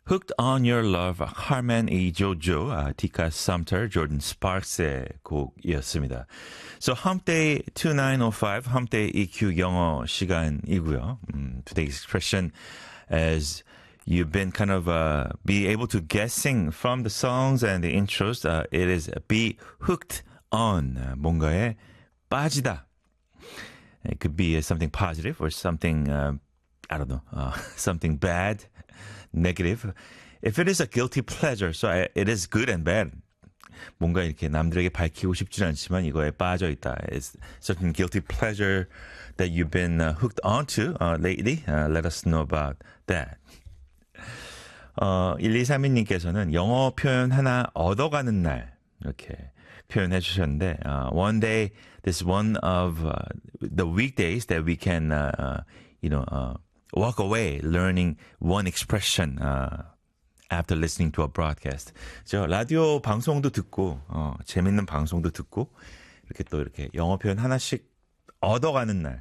Hooked on Your Love, Harman E. Jojo, Tika Sumter, Jordan Sparks의 곡이었습니다. So, Hump Day 2905, Hump Day EQ 영어 시간이고요. Today's expression as you've been kind of be able to guessing from the songs and the intros, it is be hooked on, 뭔가에 빠지다. It could be something positive or something, I don't know, something bad. Negative. If it is a guilty pleasure, so it is good and bad. 뭔가 이렇게 남들에게 밝히고 싶지는 않지만 이거에 빠져 있다. It's certain guilty pleasure that you've been hooked onto lately. Let us know about that. 1232님께서는 영어 표현 하나 얻어가는 날 이렇게 표현해 주셨는데 one day, this is one of the weekdays that we can, walk away learning one expression after listening to a broadcast. 저 라디오 방송도 듣고 재밌는 방송도 듣고 이렇게 영어 표현 하나씩 얻어가는 날.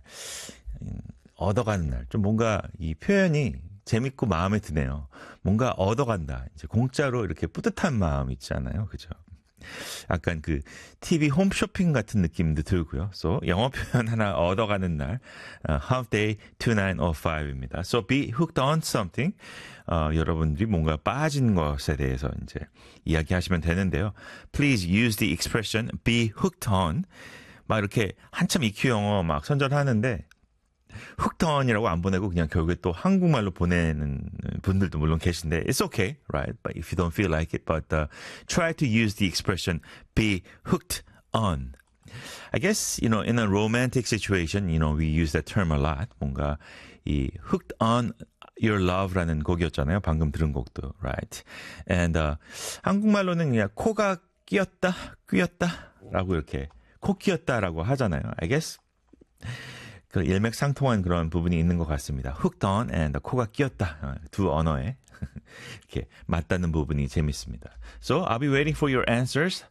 좀 뭔가 이 표현이 재밌고 마음에 드네요. 뭔가 얻어간다. 이제 공짜로 이렇게 뿌듯한 마음 있잖아요. 그죠? 약간 그 TV 홈쇼핑 같은 느낌도 들고요. So, 영어 표현 하나 얻어가는 날, Hump Day 2905입니다. So, be hooked on something. 여러분들이 뭔가 빠진 것에 대해서 이제 이야기하시면 되는데요. Please use the expression be hooked on. 막 이렇게 한참 EQ 영어 막 선전하는데, hooked on이라고 안 보내고 그냥 결국에 또 한국말로 보내는 분들도 물론 계신데 it's okay, right? But if you don't feel like it, but try to use the expression be hooked on. I guess, in a romantic situation, we use that term a lot. 뭔가 이 hooked on your love라는 곡이었잖아요. 방금 들은 곡도, right? And 한국말로는 그냥 코가 끼었다라고 이렇게 코 끼었다라고 하잖아요. I guess 그 일맥상통한 그런 부분이 있는 것 같습니다. Hooked on and 코가 끼었다. 두 언어에 이렇게 맞닿는 부분이 재밌습니다. So, I'll be waiting for your answers.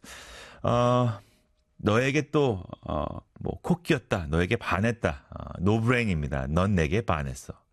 너에게 또 코 끼었다. 너에게 반했다. 노브레인입니다. 넌 내게 반했어.